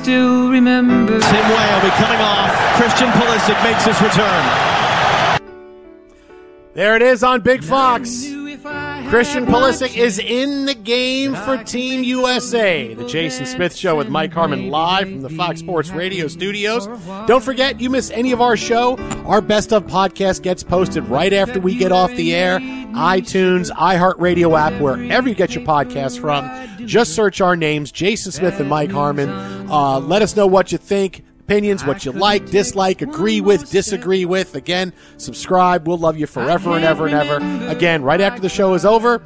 still remember. Tim Weah will be coming off. Christian Pulisic makes his return. There it is on Big Fox. Christian Pulisic is in the game for Team USA. The Jason Smith Show with Mike Harmon live from the Fox Sports Radio studios. Don't forget, you miss any of our show, our Best of podcast gets posted right after we get off the air. iTunes, iHeartRadio app, wherever you get your podcasts from. Just search our names, Jason Smith and Mike Harmon. Let us know what you think. Opinions, what you like, dislike, agree with, disagree with. Again, subscribe. We'll love you forever and ever and ever. Again, right after the show is over,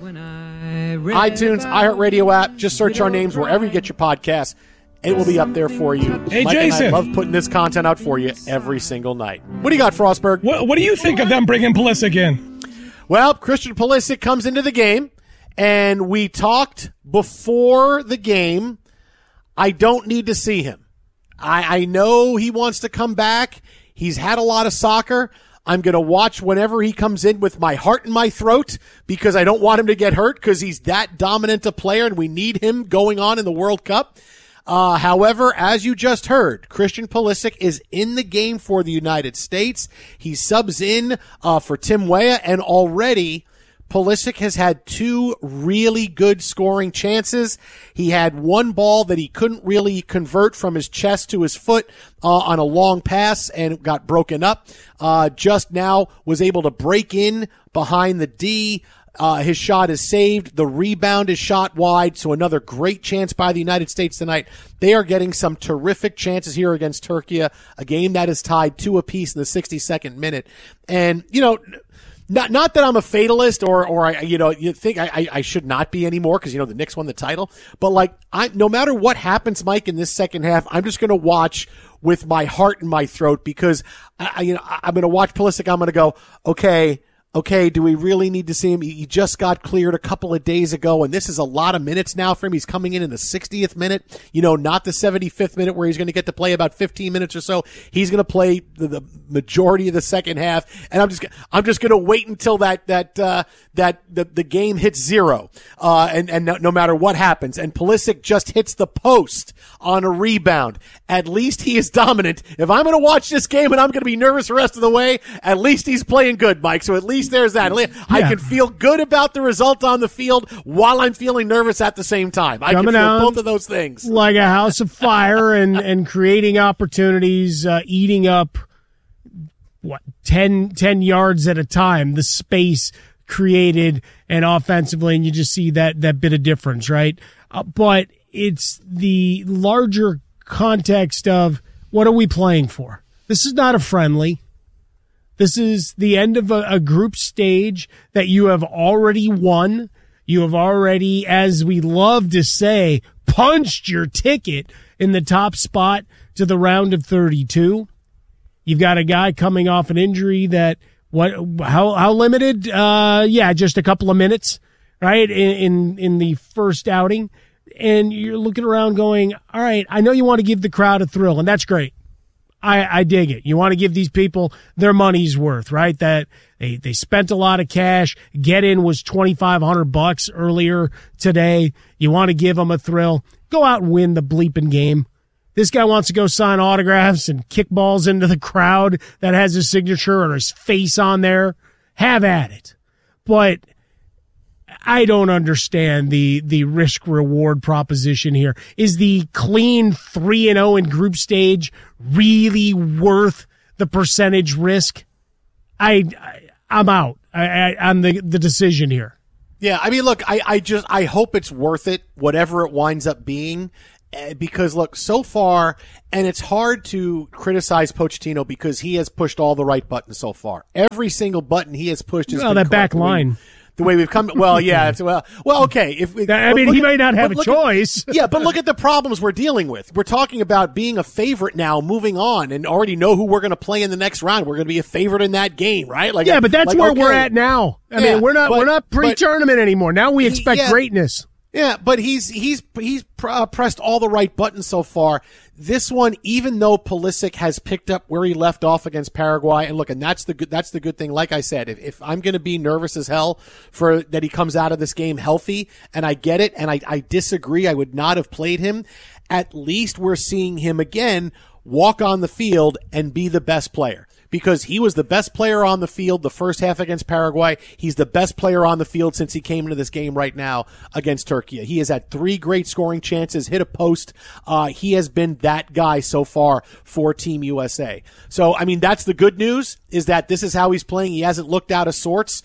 iTunes, iHeartRadio app, just search our names wherever you get your podcasts. It will be up there for you. Hey, Mike Jason. and I love putting this content out for you every single night. What do you got, Frostberg? What do you think of them bringing Pulisic in? Well, Christian Pulisic comes into the game, and we talked before the game. I don't need to see him. I know he wants to come back. He's had a lot of soccer. I'm going to watch whenever he comes in with my heart in my throat because I don't want him to get hurt because he's that dominant a player and we need him going on in the World Cup. However, as you just heard, Christian Pulisic is in the game for the United States. He subs in for Tim Weah, and already Pulisic has had two really good scoring chances. He had one ball that he couldn't really convert from his chest to his foot on a long pass and it got broken up. Just now was able to break in behind the D. His shot is saved. The rebound is shot wide. So another great chance by the United States tonight. They are getting some terrific chances here against Turkey, a game that is tied 2 apiece in the 62nd minute. And, you know, Not that I'm a fatalist or you think I should not be anymore because, the Knicks won the title. But no matter what happens, Mike, in this second half, I'm just going to watch with my heart in my throat because I'm going to watch Pulisic. I'm going to go, okay, do we really need to see him? He just got cleared a couple of days ago, and this is a lot of minutes now for him. He's coming in the 60th minute, not the 75th minute where he's going to get to play about 15 minutes or so. He's going to play the majority of the second half, and I'm just going to wait until the game hits zero, and no matter what happens. And Pulisic just hits the post on a rebound. At least he is dominant. If I'm going to watch this game and I'm going to be nervous the rest of the way, at least he's playing good, Mike. So at least there's that. I can feel good about the result on the field while I'm feeling nervous at the same time. I can feel both of those things. Like a house of fire and creating opportunities, eating up, 10 yards at a time, the space created and offensively, and you just see that bit of difference, right? But it's the larger context of what are we playing for? This is not a friendly. This is the end of a group stage that you have already won. You have already, as we love to say, punched your ticket in the top spot to the round of 32. You've got a guy coming off an injury that, how limited? Just a couple of minutes, right? In the first outing. And you're looking around going, all right, I know you want to give the crowd a thrill, and that's great. I dig it. You want to give these people their money's worth, right? That they spent a lot of cash. Get in was $2,500 earlier today. You want to give them a thrill. Go out and win the bleeping game. This guy wants to go sign autographs and kick balls into the crowd that has his signature or his face on there. Have at it. But I don't understand the risk-reward proposition here. Is the clean 3-0 in group stage really worth the percentage risk? I'm out on the decision here. Yeah, I mean, look, I hope it's worth it, whatever it winds up being. Because, look, so far, and it's hard to criticize Pochettino because he has pushed all the right buttons so far. Every single button he has pushed has been that back line. The way we've come, okay. He might not have a choice. Yeah, but look at the problems we're dealing with. We're talking about being a favorite now, moving on, and already know who we're going to play in the next round. We're going to be a favorite in that game, right? But that's where we're at now. I mean, we're not pre-tournament anymore. Now we expect greatness. Yeah, but he's pressed all the right buttons so far. This one, even though Pulisic has picked up where he left off against Paraguay, and look, and that's the good thing. Like I said, if I'm going to be nervous as hell for that he comes out of this game healthy, and I get it, and I disagree, I would not have played him. At least we're seeing him again walk on the field and be the best player. Because he was the best player on the field the first half against Paraguay. He's the best player on the field since he came into this game right now against Turkey. He has had 3 great scoring chances, hit a post. He has been that guy so far for Team USA. So, I mean, that's the good news, is that this is how he's playing. He hasn't looked out of sorts.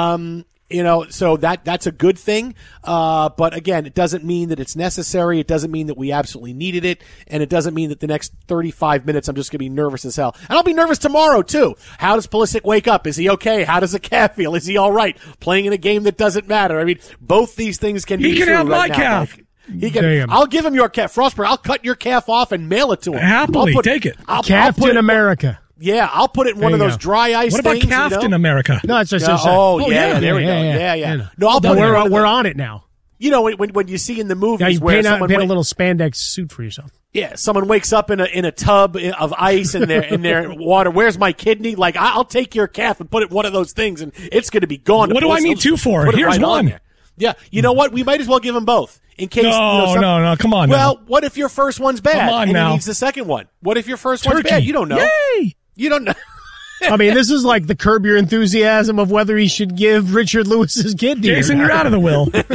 So that's a good thing. But again, it doesn't mean that it's necessary. It doesn't mean that we absolutely needed it. And it doesn't mean that the next 35 minutes I'm just going to be nervous as hell. And I'll be nervous tomorrow too. How does Pulisic wake up? Is he okay? How does the calf feel? Is he all right? Playing in a game that doesn't matter. I mean, both these things can be He can true have right my now. calf. He can. Damn. I'll give him your calf. Frostberg, I'll cut your calf off and mail it to him. Happily, take it. Captain America. Yeah, I'll put it in one of There you those go. dry ice What about things. Captain America? No, it's just. There we go. Yeah. No, I'll put it in one of we're the- on it now. You know, when you see in the movies Yeah, you where paint someone a little spandex suit for yourself. someone wakes up in a tub of ice in their water. Where's my kidney? Like, I'll take your calf and put it in one of those things, and it's going to be gone. What do I need 2 for? Put it Here's right on one. there. Yeah, you know what? We might as well give them both in case. No, come on. Well, now. what if your first one's bad Come on and now. he needs the second one? What if your first one's Turkey. bad? You don't know. Yay! You don't know. I mean, this is like the Curb Your Enthusiasm of whether he should give Richard Lewis's kidney. Jason, you're out of the will. Take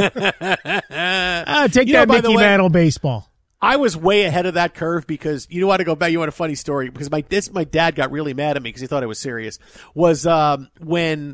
You know, that by the Mickey way- Mantle baseball. I was way ahead of that curve because you want to go back. You want a funny story because my dad got really mad at me because he thought I was serious. Was when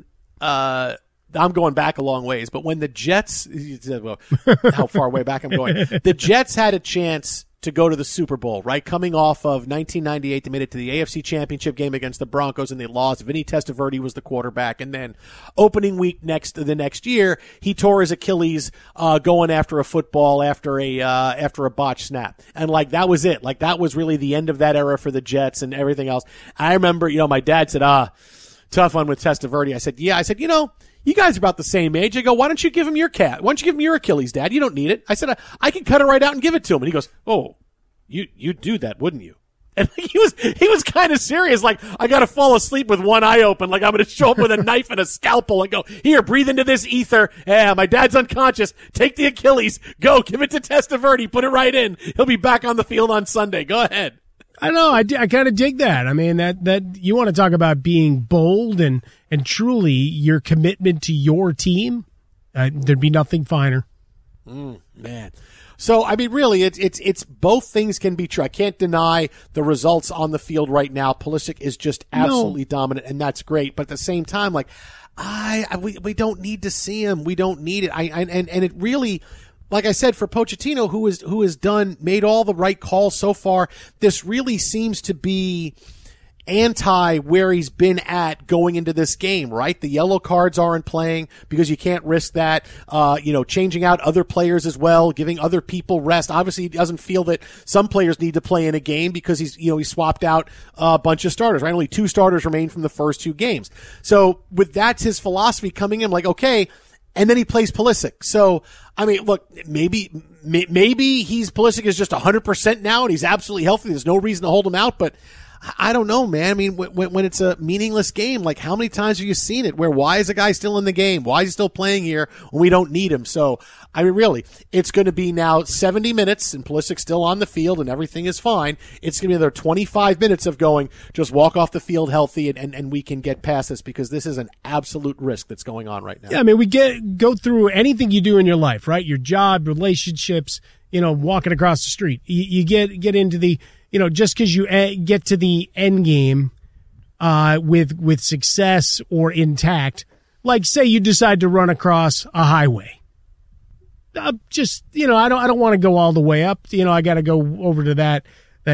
I'm going back a long ways, but when the Jets, well, how far way back I'm going, the Jets had a chance to go to the Super Bowl, right? Coming off of 1998, they made it to the AFC Championship game against the Broncos, and they lost. Vinny Testaverde was the quarterback, and then opening week the next year, he tore his Achilles going after a football after a botched snap, and like that was it. Like that was really the end of that era for the Jets and everything else. I remember, my dad said, tough one with Testaverde. I said, yeah. I said, you guys are about the same age. I go, why don't you give him your cat? Why don't you give him your Achilles, Dad? You don't need it. I said, I can cut it right out and give it to him. And he goes, oh, you'd do that, wouldn't you? And he was kind of serious. Like, I got to fall asleep with one eye open. Like, I'm going to show up with a knife and a scalpel and go, here, breathe into this ether. Yeah, my dad's unconscious. Take the Achilles. Go, give it to Testaverde. Put it right in. He'll be back on the field on Sunday. Go ahead. I know. I kind of dig that. I mean, that you want to talk about being bold and truly your commitment to your team. There'd be nothing finer. Man. So, I mean, really, it's both things can be true. I can't deny the results on the field right now. Pulisic is just absolutely dominant, and that's great. But at the same time, like, we don't need to see him. We don't need it. And it really, like I said, for Pochettino, who has made all the right calls so far, this really seems to be anti where he's been at going into this game, right? The yellow cards aren't playing because you can't risk that. Changing out other players as well, giving other people rest. Obviously, he doesn't feel that some players need to play in a game because he swapped out a bunch of starters, right? Only 2 starters remain from the first 2 games. So with that's his philosophy coming in, like, okay, and then he plays Pulisic. So, I mean, look, maybe Pulisic is just 100% now and he's absolutely healthy. There's no reason to hold him out, but I don't know, man. I mean, when it's a meaningless game, like how many times have you seen it where why is a guy still in the game? Why is he still playing here when we don't need him? So, I mean, really, it's going to be now 70 minutes and Pulisic's still on the field and everything is fine. It's going to be another 25 minutes of going, just walk off the field healthy and we can get past this because this is an absolute risk that's going on right now. Yeah, I mean, we go through anything you do in your life, right? Your job, relationships, walking across the street. You get into the, just because you get to the end game with success or intact, like say you decide to run across a highway. I don't want to go all the way up. I got to go over to that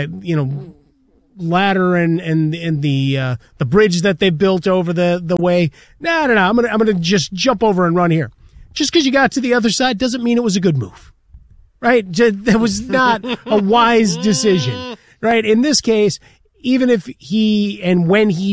ladder and the bridge that they built over the way. No. I'm gonna just jump over and run here. Just because you got to the other side doesn't mean it was a good move, right? That was not a wise decision, right? In this case, even if when he